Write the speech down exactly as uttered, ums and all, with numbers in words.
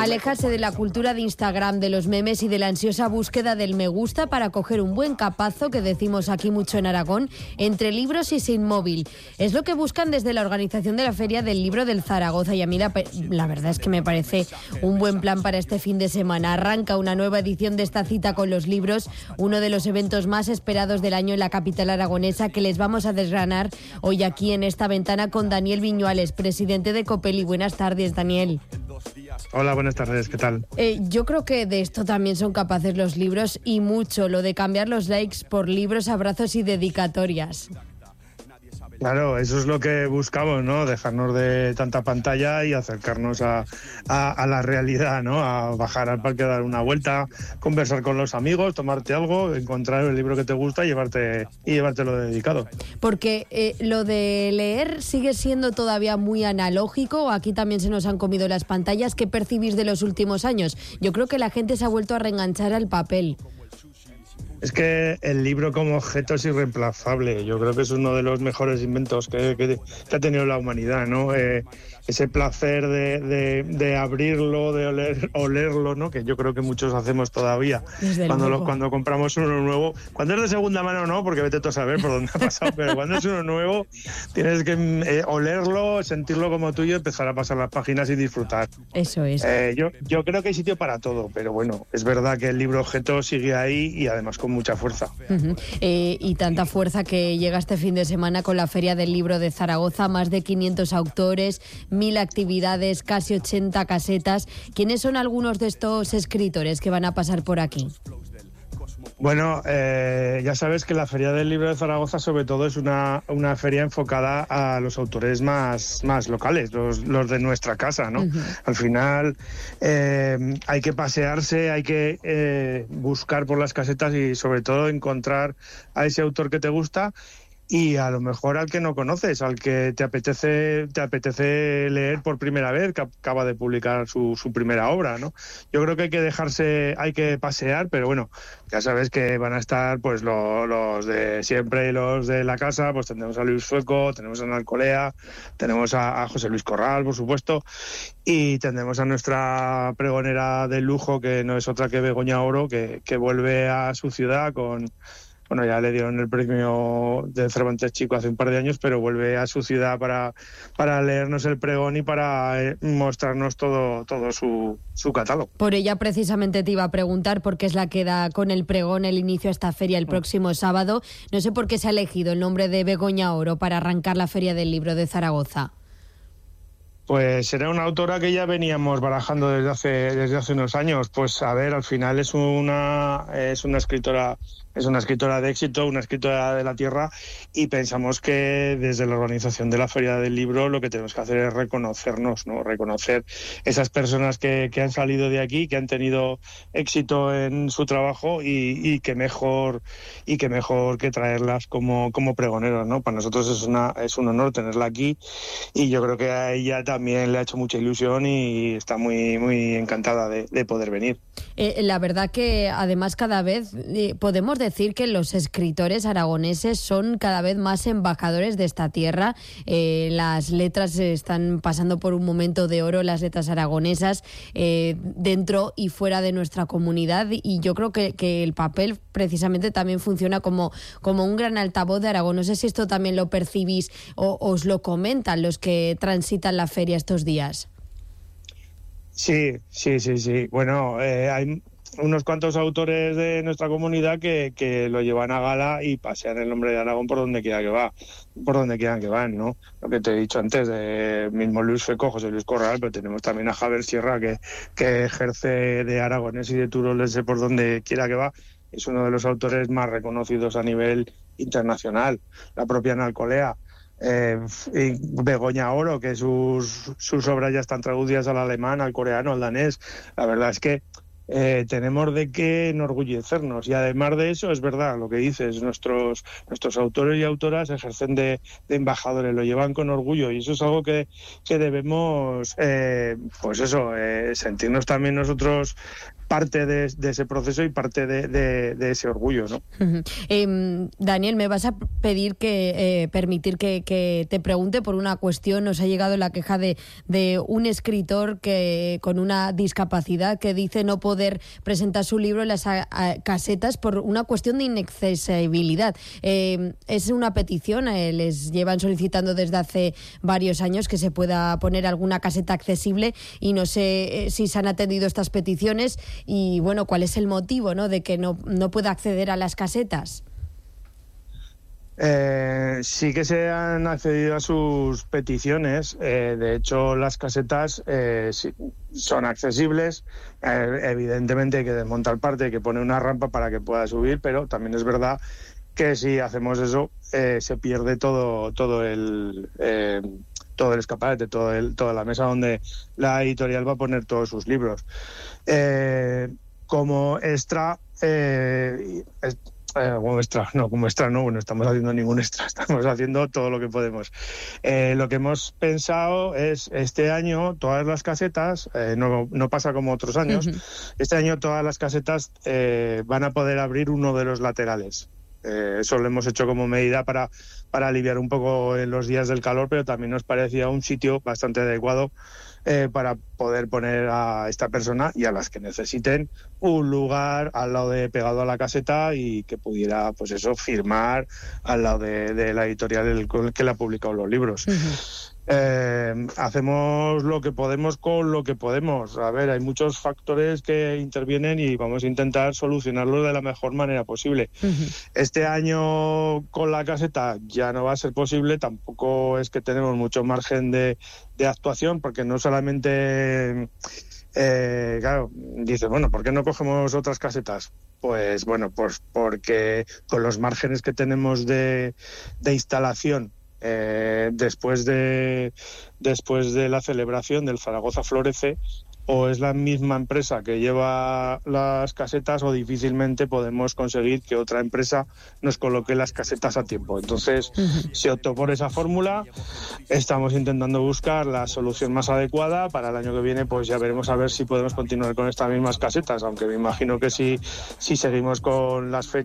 Alejarse de la cultura de Instagram, de los memes y de la ansiosa búsqueda del me gusta para coger un buen capazo, que decimos aquí mucho en Aragón, entre libros y sin móvil. Es lo que buscan desde la organización de la Feria del Libro del Zaragoza, y a mí la, la verdad es que me parece un buen plan para este fin de semana. Arranca una nueva edición de esta cita con los libros, uno de los eventos más esperados del año en la capital aragonesa, que les vamos a desgranar hoy aquí en esta ventana con Daniel Viñuales, presidente de Copeli. Buenas tardes, Daniel. Hola, buenas tardes, ¿qué tal? Eh, yo creo que de esto también son capaces los libros, y mucho, lo de cambiar los likes por libros, abrazos y dedicatorias. Claro, eso es lo que buscamos, ¿no? Dejarnos de tanta pantalla y acercarnos a, a, a la realidad, ¿no? A bajar al parque, dar una vuelta, conversar con los amigos, tomarte algo, encontrar el libro que te gusta y llevarte y llevártelo dedicado. Porque eh, lo de leer sigue siendo todavía muy analógico, aquí también se nos han comido las pantallas. ¿Qué percibís de los últimos años? Yo creo que la gente se ha vuelto a reenganchar al papel. Es que el libro como objeto es irreemplazable. Yo creo que es uno de los mejores inventos que, que, que ha tenido la humanidad, ¿no? Eh, ese placer de, de, de abrirlo, de oler, olerlo, ¿no? Que yo creo que muchos hacemos todavía. Cuando, lo, cuando compramos uno nuevo. Cuando es de segunda mano, no, porque vete tú a saber por dónde ha pasado, pero cuando es uno nuevo, tienes que eh, olerlo, sentirlo como tuyo, empezar a pasar las páginas y disfrutar. Eso es. Eh, yo, yo creo que hay sitio para todo, pero bueno, es verdad que el libro objeto sigue ahí y además con mucha fuerza. Uh-huh. Eh, y tanta fuerza que llega este fin de semana con la Feria del Libro de Zaragoza, más de quinientos autores, mil actividades, casi ochenta casetas. ¿Quiénes son algunos de estos escritores que van a pasar por aquí? Bueno, eh, ya sabes que la Feria del Libro de Zaragoza sobre todo es una, una feria enfocada a los autores más, más locales, los, los de nuestra casa, ¿no? Uh-huh. Al final eh, hay que pasearse, hay que eh, buscar por las casetas y sobre todo encontrar a ese autor que te gusta. Y a lo mejor al que no conoces, al que te apetece te apetece leer por primera vez, que acaba de publicar su, su primera obra, ¿no? Yo creo que hay que dejarse, hay que pasear, pero bueno, ya sabes que van a estar pues lo, los de siempre y los de la casa. Pues tendremos a Luis Sueco, tenemos a Ana Alcolea, tenemos a, a José Luis Corral, por supuesto, y tendremos a nuestra pregonera de lujo, que no es otra que Begoña Oro, que, que vuelve a su ciudad con... Bueno, ya le dieron el premio de Cervantes Chico hace un par de años, pero vuelve a su ciudad para, para leernos el pregón y para eh, mostrarnos todo, todo su, su catálogo. Por ella precisamente te iba a preguntar, porque es la que da con el pregón el inicio a esta feria el próximo sábado. No sé por qué se ha elegido el nombre de Begoña Oro para arrancar la Feria del Libro de Zaragoza. Pues era una autora que ya veníamos barajando desde hace desde hace unos años. Pues a ver, al final es una es una escritora es una escritora de éxito, una escritora de la tierra, y pensamos que desde la organización de la Feria del Libro lo que tenemos que hacer es reconocernos, ¿no? Reconocer esas personas que, que han salido de aquí, que han tenido éxito en su trabajo, y, y que mejor y que mejor que traerlas como como pregoneros, ¿no? Para nosotros es una es un honor tenerla aquí, y yo creo que a ella también le ha hecho mucha ilusión y está muy muy encantada de, de poder venir. Eh, la verdad que además cada vez eh, podemos decir que los escritores aragoneses son cada vez más embajadores de esta tierra. Eh, las letras están pasando por un momento de oro, las letras aragonesas, eh, dentro y fuera de nuestra comunidad, y yo creo que, que el papel precisamente también funciona como, como un gran altavoz de Aragón. No sé si esto también lo percibís o os lo comentan los que transitan la feria estos días. Sí, sí, sí, sí. Bueno, eh, hay unos cuantos autores de nuestra comunidad que, que lo llevan a gala y pasean el nombre de Aragón por donde quiera que va, por donde quieran que van, ¿no? Lo que te he dicho antes, de mismo Luis Sueco, José Luis Corral, pero tenemos también a Javier Sierra, que, que ejerce de aragonés y de turolense por donde quiera que va. Es uno de los autores más reconocidos a nivel internacional. La propia Ana Alcolea. Eh, y Begoña Oro, que sus, sus obras ya están traducidas al alemán, al coreano, al danés. La verdad es que eh, tenemos de qué enorgullecernos, y además de eso es verdad lo que dices, nuestros nuestros autores y autoras ejercen de, de embajadores, lo llevan con orgullo, y eso es algo que, que debemos eh, pues eso, eh, sentirnos también nosotros parte de, de ese proceso y parte de, de, de ese orgullo, ¿no? Uh-huh. Eh, Daniel, me vas a pedir que eh, permitir que, que te pregunte por una cuestión. Nos ha llegado la queja de, de un escritor que con una discapacidad que dice no poder presentar su libro en las a, a, casetas por una cuestión de inaccesibilidad. Eh, es una petición, eh, les llevan solicitando desde hace varios años que se pueda poner alguna caseta accesible y no sé eh, si se han atendido estas peticiones y, bueno, cuál es el motivo, ¿no?, de que no, no pueda acceder a las casetas. Eh, sí que se han accedido a sus peticiones. Eh, de hecho, las casetas eh, sí, son accesibles. Eh, evidentemente hay que desmontar parte, hay que poner una rampa para que pueda subir, pero también es verdad que si hacemos eso eh, se pierde todo, todo el... Eh, todo el escaparate, todo el, toda la mesa donde la editorial va a poner todos sus libros. Eh, como extra, eh, es, eh, como extra, no, como extra no, no estamos haciendo ningún extra, estamos haciendo todo lo que podemos. Eh, lo que hemos pensado es, este año, todas las casetas, eh, no, no pasa como otros años, uh-huh. Este año todas las casetas eh, van a poder abrir uno de los laterales. Eh, eso lo hemos hecho como medida para, para aliviar un poco en los días del calor, pero también nos parecía un sitio bastante adecuado eh, para poder poner a esta persona y a las que necesiten un lugar al lado de pegado a la caseta y que pudiera, pues eso, firmar al lado de, de la editorial el, que le ha publicado los libros. Uh-huh. Eh, hacemos lo que podemos con lo que podemos. A ver, hay muchos factores que intervienen y vamos a intentar solucionarlos de la mejor manera posible. Uh-huh. Este año con la caseta ya no va a ser posible, tampoco es que tenemos mucho margen de, de actuación, porque no solamente... Eh, claro, dices, bueno, ¿por qué no cogemos otras casetas? Pues bueno, pues porque con los márgenes que tenemos de, de instalación Eh, después de después de la celebración del Zaragoza Florece, o es la misma empresa que lleva las casetas o difícilmente podemos conseguir que otra empresa nos coloque las casetas a tiempo. Entonces uh-huh. se optó por esa fórmula. Estamos intentando buscar la solución más adecuada. Para el año que viene pues ya veremos a ver si podemos continuar con estas mismas casetas, aunque me imagino que si, si seguimos con las fechas